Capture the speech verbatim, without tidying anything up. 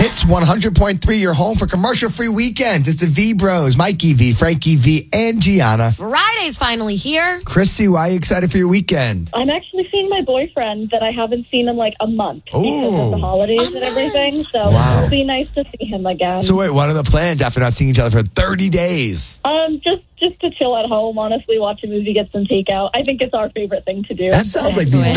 Hits one hundred point three, your home for commercial-free weekends. It's the V-Bros, Mikey V, Frankie V, and Gianna. Friday's finally here. Chrissy, why are you excited for your weekend? I'm actually seeing my boyfriend that I haven't seen in like a month Ooh. because of the holidays A and month. everything. So Wow. it'll be nice to see him again. So wait, what are the plans after not seeing each other for thirty days? um, just just to chill at home, honestly, watch a movie, get some takeout. I think it's our favorite thing to do. That sounds like the Excellent.